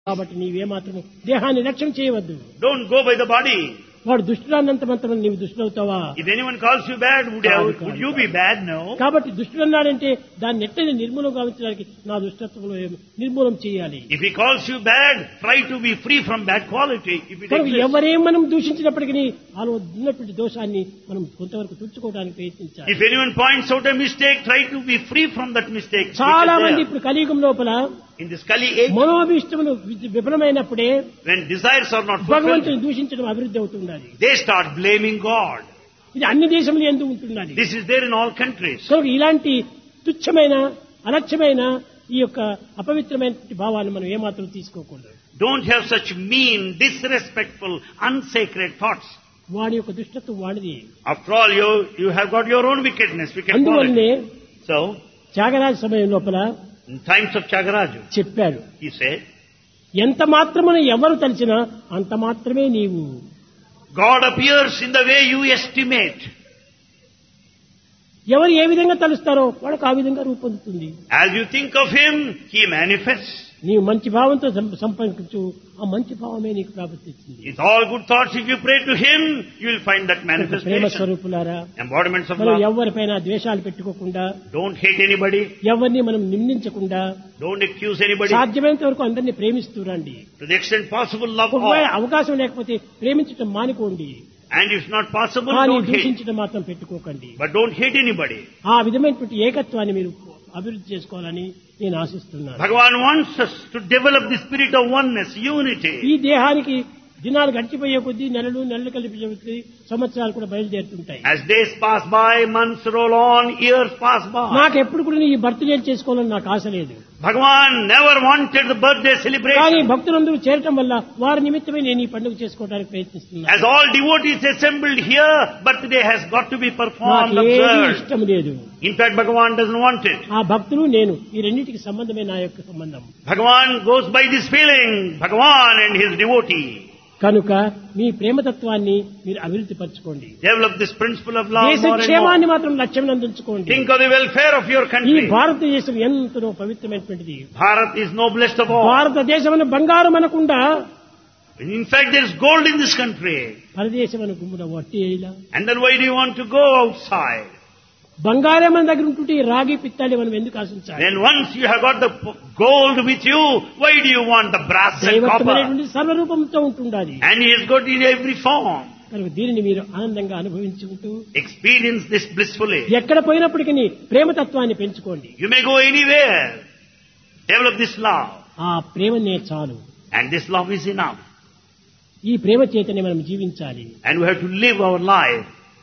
కాబట్టి నీవేమాత్రం దేహాన్ని రక్షణ చేయవద్దు. Don't go by the body. వాడు దుష్టులన్నంత మాత్రం నీవు దుష్టులవుతావా? If anyone calls you bad, would you be bad? No. కాబట్టి దుష్టులన్నాడంటే దాన్ని నెట్టని నిర్మూలం గావించడానికి నా దుష్టత్వంలో నిర్మూలం చేయాలి. If he calls you bad, try to be free from bad quality. If it exists. ఎవరేం మనం దూషించినప్పటికీ వాళ్ళు ఉన్నటువంటి దోషాన్ని మనం కొంతవరకు తుడుచుకోవడానికి ప్రయత్నించాలి. If anyone points out a mistake, try to be free from that mistake. చాలా మంది ఇప్పుడు కలియుగం లోపల in this Kali age, మనోభీష్టములు విఫలమైనప్పుడే when desires are not fulfilled, భగవంతుని దూషించడం అభివృద్ధి అవుతుండాలి. they start blaming God. ఇది అన్ని దేశములు ఎందుకు ఉంటున్నది? This is there in all countries. కనుక ఇలాంటి తుచ్చమైన అలక్ష్యమైన ఈ యొక్క అపవిత్రమైన భావాన్ని మనం ఏమాత్రం తీసుకోకూడదు. Don't have such mean, disrespectful, unsacred thoughts. వాడి యొక్క దుష్టత్వం వాడిది. After all, you have got your own wickedness. అందువల్లనే So, త్యాగరాజ సమయం లోపల in times of Tyagaraja, చెప్పాడు, he said, ఎంత మాత్రమున ఎవరు తలిచినా అంత మాత్రమే నీవు. God appears in the way you estimate. ఎవరు ఏ విధంగా తలుస్తారో వాళ్ళకు ఆ విధంగా రూపొందుతుంది. As you think of him, he manifests. నీవు మంచి భావంతో సంపర్కించు, ఆ మంచి భావమే నీకు ప్రాప్తిస్తుంది. It's all good thoughts. If you pray to him, you will find that Prema manifestation. స్వరూపులారా, Embodiments of మనం love. ఎవరిపైన ద్వేషాలు పెట్టుకోకుండా, Don't hate anybody. ఎవరిని మనం నిందించకుండా, Don't accuse anybody. సాధ్యమైనంత వరకు అందరినీ ప్రేమిస్తూ రండి. To the extent possible, love ఒకవేళ all. అవకాశం లేకపోతే ప్రేమించడం మానుకోండి. And if not possible, కానీ don't hate. దూషించడం మాత్రం పెట్టుకోకండి. But don't hate anybody. ఆ విధమైనటువంటి ఏకత్వాన్ని మీరు అభివృద్ధి చేసుకోవాలని నేను ఆశిస్తున్నాను. Bhagavan wants us to develop the spirit of oneness, unity. ఈ దేహానికి దినాలు గడిచిపోయే కొద్దీ నెలలు కలిపి సంవత్సరాలు కూడా బయలుదేరుతుంటాయి. As days pass by, months roll on, years pass by. నాకు ఎప్పుడు కూడా ఈ బర్త్డే చేసుకోవాలని నాకు ఆశ లేదు. Bhagavan never wanted the birthday కానీ celebration. భక్తులందరూ చేరటం వల్ల వారి నిమిత్తమే నేను ఈ పండుగ చేసుకోవడానికి ప్రయత్నిస్తున్నాను. As all devotees assembled here, birthday has got to be performed, నాకు ఏమీ observed. ఇష్టం లేదు. In fact, Bhagavan doesn't want it. ఆ భక్తులు నేను ఈ రెండింటికి సంబంధమే నా యొక్క సంబంధం. Bhagavan goes by this feeling, Bhagavan and his devotee. కనుక మీ ప్రేమతత్వాన్ని మీరు అభివృద్ధి పరచుకోండి. Develop this principle of love దేశ more and క్షేమాన్ని more. మాత్రం లక్ష్యం అందించుకోండి. Think of the welfare of your ఈ country. భారతదేశం ఎంతో పవిత్రమైనటువంటిది. Bharat is noblest of all. భారతదేశం బంగారం అనకుండా In fact, there is gold in this country. పరదేశం అను గుమ్మున వట్టి అయిలా And then why do you want to go outside? బంగారం మన దగ్గర ఉంటుంటే ఈ రాగి పిత్తాలి మనం ఎందుకు ఆశించాలి? Then once you have got the gold with you, why do you want the brass and copper? దైవత్వమైనటువంటి సర్వరూపంతో ఉంటుండాలి. And he has got in every form. కనుక దీనిని మీరు ఆనందంగా అనుభవించుకుంటూ Experience this blissfully. ఎక్కడ పోయినప్పటికీ ప్రేమతత్వాన్ని పెంచుకోండి. You may go anywhere. Develop this love. ఆ ప్రేమనే చాలు. And this love is enough. ఈ ప్రేమ చేతనే మనం జీవించాలి. And we have to live our life.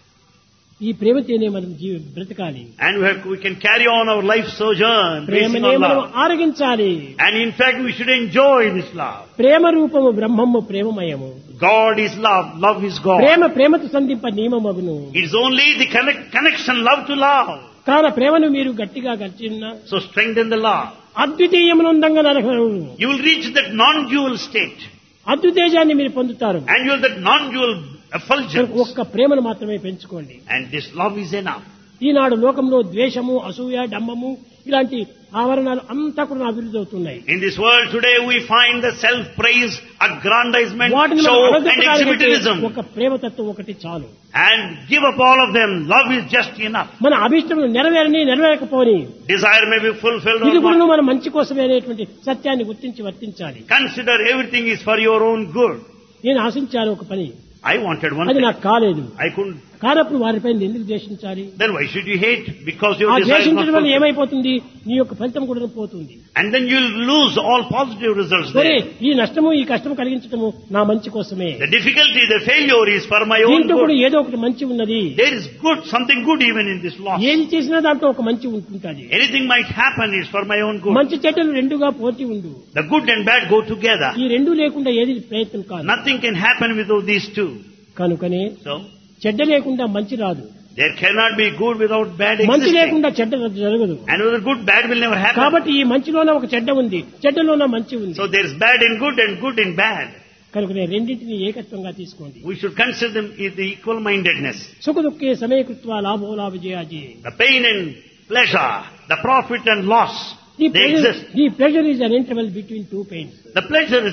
ఈ ప్రేమతోనే మనం బ్రతకాలి. And we can carry on our life sojourn based ప్రేమనే on మనం love. ఆరగించాలి. And in fact, we should enjoy this love. ప్రేమ రూపము బ్రహ్మము ప్రేమమయము. God is love. Love is God. ప్రేమతో సంధింప నియమమగును. It's only the connection, love to love. కాన ప్రేమను మీరు గట్టిగా గడిచినా So strengthen the love. అద్వితీయమునందంగా నరకరు. You will reach that non-dual state. అద్వితేజాన్ని మీరు పొందుతారు. And you will that non-dual effulgence. ఒక్క ప్రేమను మాత్రమే పెంచుకోండి. And this love is enough. ఈనాడు లోకంలో ద్వేషము, అసూయ, డంబము ఇలాంటి ఆవరణాలు అంతా కూడా అభివృద్ధి అవుతున్నాయి. In this world today we find the self-praise, aggrandizement, వాటిని show మనం and అభివృద్ధి exhibitionism. ఒక ప్రేమతత్వం ఒకటి చాలు. And give up all of them. Love is just enough. మన అభిష్టములు నెరవేరకపోని Desire may be fulfilled ఇది or కూడా not. మన మంచి కోసమే అనేటువంటి సత్యాన్ని గుర్తించి వర్తించాలి. Consider everything is for your own good. నేను ఆశించాను ఒక పని, I wanted one అది thing. నాకు కాలేదు. I couldn't. కానప్పుడు వారిపై ఎందుకు ద్వేషించాలి? Then why should you hate? Because your ఆ desire is not ద్వేషించడం వల్ల fulfilled. ఏమైపోతుంది? నీ యొక్క ఫలితం కూడా పోతుంది. And then you'll lose all positive results సరే, there. ఈ నష్టము ఈ కష్టము కలిగించడము నా మంచి కోసమే. The difficulty, the failure is for my own దీంట్లో కూడా good. ఏదో ఒకటి మంచి ఉన్నది. There is good, something good even in this loss. ఏది చేసినా దాంట్లో ఒక మంచి ఉంటుంటుంది. Anything might happen is for my own good. మంచి చెడ్డలు రెండుగా పోటీ ఉండు. The good and bad go together. ఈ రెండు లేకుండా ఏది ప్రయత్నం కాదు. Nothing can happen without these two. కనుకనే So, చెడ్డ లేకుండా మంచి రాదు, there cannot be good without bad మంచి existing. లేకుండా చెడ్డ జరగదు. And without good, bad will never happen. కాబట్టి ఈ మంచిలోనే ఒక చెడ్డ ఉంది, చెడ్డలోనే మంచి ఉంది. So there is bad in good and good in bad. కనుకనే రెండింటిని ఏకత్వంగా తీసుకోండి. We should consider them as the equal-mindedness. సుఖ దుఃఖే సమయకృత్వ లాభోలాభ విజయాజీ. The pain and pleasure, the profit and loss, they exist. The pleasure is an interval between two pains. The pleasure is